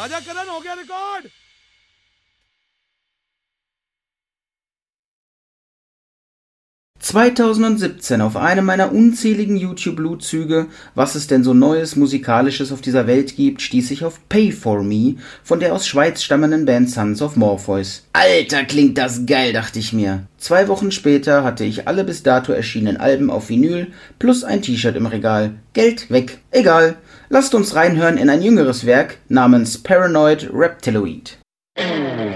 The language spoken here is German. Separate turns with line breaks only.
आजा करण, हो गया रिकॉर्ड।
...2017 auf einem meiner unzähligen YouTube-Blutzüge, was es denn so Neues Musikalisches auf dieser Welt gibt, stieß ich auf Pay For Me von der aus Schweiz stammenden Band Sons of Morpheus. Alter, klingt das geil, dachte ich mir. 2 Wochen später hatte ich alle bis dato erschienenen Alben auf Vinyl plus ein T-Shirt im Regal. Geld weg. Egal. Lasst uns reinhören in ein jüngeres Werk namens Paranoid Reptiloid.